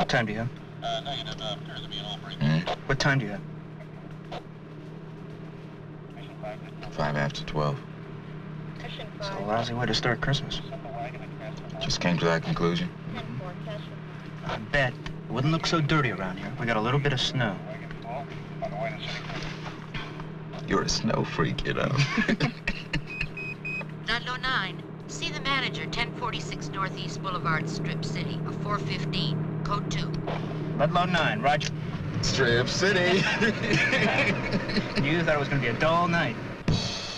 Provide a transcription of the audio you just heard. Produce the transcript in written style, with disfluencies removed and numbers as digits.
time do you have? Negative. Appears to be an old break. What time do you have? 5 after 12. It's a lousy way to start Christmas. Just came to that conclusion. I bet it wouldn't look so dirty around here. We got a little bit of snow. You're a snow freak, you know. Ludlow 9. See the manager, 1046 Northeast Boulevard, Strip City, a 415, code 2. Ludlow 9, Roger. Strip City. You thought it was going to be a dull night.